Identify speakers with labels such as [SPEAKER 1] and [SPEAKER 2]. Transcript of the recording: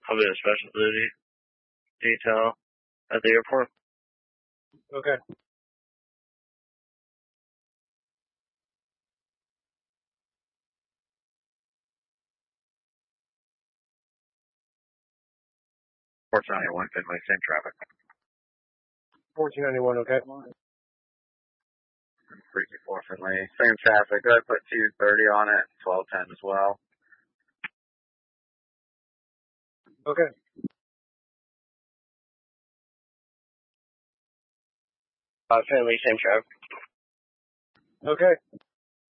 [SPEAKER 1] I'll be a special duty detail at the airport.
[SPEAKER 2] Okay.
[SPEAKER 1] $14.91 Finley, same traffic.
[SPEAKER 2] 1491, okay.
[SPEAKER 1] 324 Finley, same traffic. I put 230 on it, 1210 as well.
[SPEAKER 2] Okay.
[SPEAKER 1] Finley, same traffic.
[SPEAKER 2] Okay.